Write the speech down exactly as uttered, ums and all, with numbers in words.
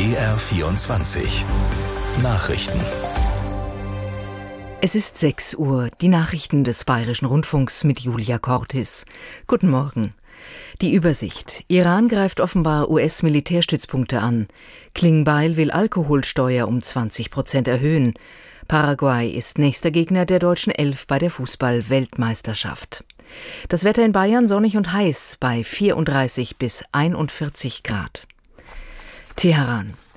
B R vierundzwanzig Nachrichten. Es ist sechs Uhr, die Nachrichten des Bayerischen Rundfunks mit Julia Cortis. Guten Morgen. Die Übersicht. Iran greift offenbar U S-Militärstützpunkte an. Klingbeil will Alkoholsteuer um zwanzig Prozent erhöhen. Paraguay ist nächster Gegner der deutschen Elf bei der Fußball-Weltmeisterschaft. Das Wetter in Bayern sonnig und heiß bei vierunddreißig bis einundvierzig Grad. Teheran.